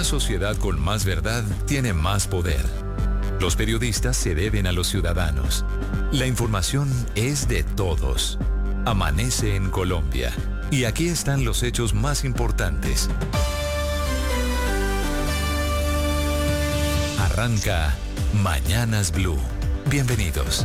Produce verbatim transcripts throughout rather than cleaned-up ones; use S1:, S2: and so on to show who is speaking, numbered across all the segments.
S1: sociedad con más verdad tiene más poder. Los periodistas se deben a los ciudadanos. La información es de todos. Amanece en Colombia. Y aquí están los hechos más importantes. Arranca Mañanas Blue. Bienvenidos.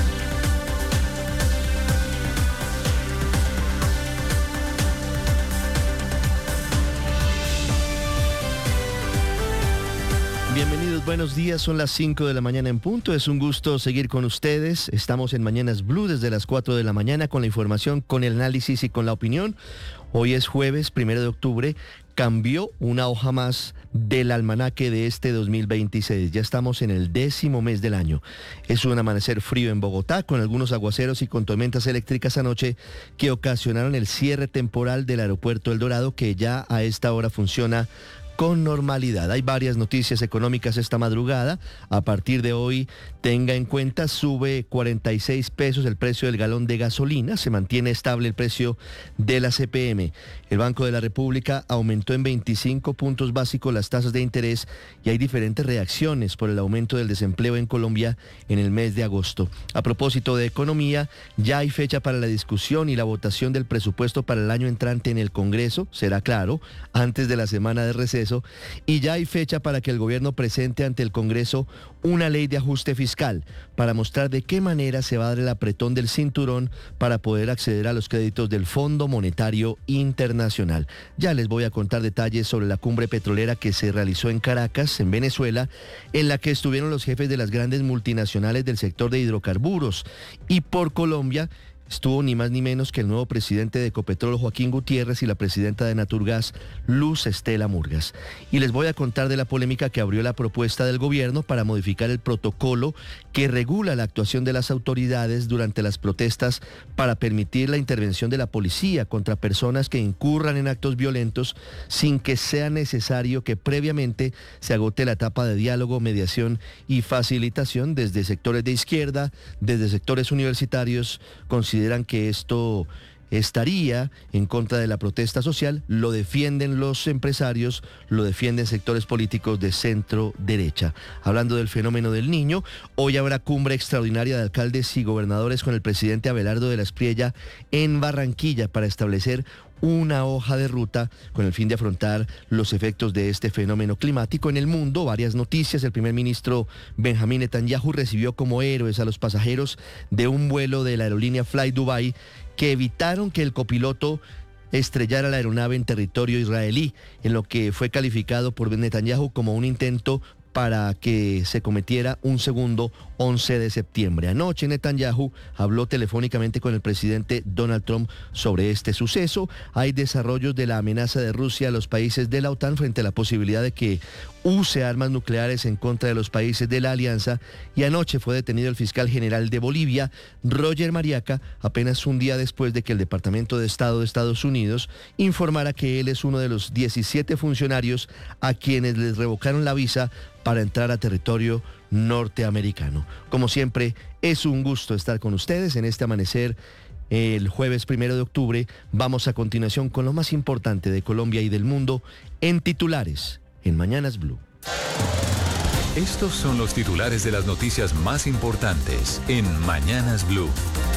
S2: Bienvenidos, buenos días, son las cinco de la mañana en punto, es un gusto seguir con ustedes, estamos en Mañanas Blue desde las cuatro de la mañana con la información, con el análisis y con la opinión. Hoy es jueves, primero de octubre, cambió una hoja más del almanaque de este dos mil veintiséis, ya estamos en el décimo mes del año. Es un amanecer frío en Bogotá, con algunos aguaceros y con tormentas eléctricas anoche que ocasionaron el cierre temporal del aeropuerto El Dorado, que ya a esta hora funciona con normalidad. Hay varias noticias económicas esta madrugada. A partir de hoy, tenga en cuenta, sube cuarenta y seis pesos el precio del galón de gasolina, se mantiene estable el precio de la C P M. El Banco de la República aumentó en veinticinco puntos básicos las tasas de interés y hay diferentes reacciones por el aumento del desempleo en Colombia en el mes de agosto. A propósito de economía, ya hay fecha para la discusión y la votación del presupuesto para el año entrante en el Congreso, será claro, antes de la semana de receso. Y ya hay fecha para que el gobierno presente ante el Congreso una ley de ajuste fiscal para mostrar de qué manera se va a dar el apretón del cinturón para poder acceder a los créditos del Fondo Monetario Internacional. Ya les voy a contar detalles sobre la cumbre petrolera que se realizó en Caracas, en Venezuela, en la que estuvieron los jefes de las grandes multinacionales del sector de hidrocarburos. Y por Colombia estuvo ni más ni menos que el nuevo presidente de Ecopetrol, Joaquín Gutiérrez, y la presidenta de Naturgas, Luz Estela Murgas. Y les voy a contar de la polémica que abrió la propuesta del gobierno para modificar el protocolo que regula la actuación de las autoridades durante las protestas para permitir la intervención de la policía contra personas que incurran en actos violentos sin que sea necesario que previamente se agote la etapa de diálogo, mediación y facilitación desde sectores de izquierda, desde sectores universitarios. Consideran que esto estaría en contra de la protesta social, lo defienden los empresarios, lo defienden sectores políticos de centro derecha. Hablando del fenómeno del Niño, hoy habrá cumbre extraordinaria de alcaldes y gobernadores con el presidente Abelardo de la Espriella en Barranquilla para establecer una hoja de ruta con el fin de afrontar los efectos de este fenómeno climático en el mundo. Varias noticias. El primer ministro Benjamín Netanyahu recibió como héroes a los pasajeros de un vuelo de la aerolínea Fly Dubai que evitaron que el copiloto estrellara la aeronave en territorio israelí, en lo que fue calificado por Netanyahu como un intento para que se cometiera un segundo once de septiembre. Anoche Netanyahu habló telefónicamente con el presidente Donald Trump sobre este suceso. Hay desarrollos de la amenaza de Rusia a los países de la OTAN frente a la posibilidad de que use armas nucleares en contra de los países de la alianza. Y anoche fue detenido el fiscal general de Bolivia, Roger Mariaca, apenas un día después de que el Departamento de Estado de Estados Unidos informara que él es uno de los diecisiete funcionarios a quienes les revocaron la visa para entrar a territorio norteamericano. Como siempre, es un gusto estar con ustedes en este amanecer. El jueves primero de octubre vamos a continuación con lo más importante de Colombia y del mundo en titulares en Mañanas Blue.
S1: Estos son los titulares de las noticias más importantes en Mañanas Blue.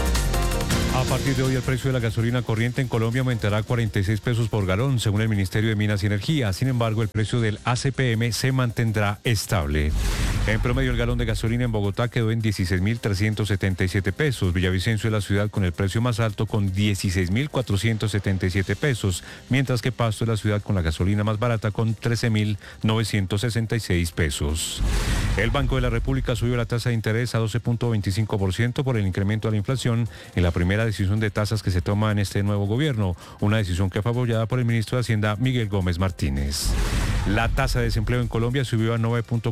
S3: A partir de hoy el precio de la gasolina corriente en Colombia aumentará a cuarenta y seis pesos por galón, según el Ministerio de Minas y Energía. Sin embargo, el precio del A C P M se mantendrá estable. En promedio, el galón de gasolina en Bogotá quedó en dieciséis mil trescientos setenta y siete pesos. Villavicencio es la ciudad con el precio más alto, con dieciséis mil cuatrocientos setenta y siete pesos, mientras que Pasto es la ciudad con la gasolina más barata, con trece mil novecientos sesenta y seis pesos. El Banco de la República subió la tasa de interés a doce punto veinticinco por ciento por el incremento de la inflación en la primera decisión de tasas que se toma en este nuevo gobierno, una decisión que fue apoyada por el ministro de Hacienda, Miguel Gómez Martínez. La tasa de desempleo en Colombia subió a nueve punto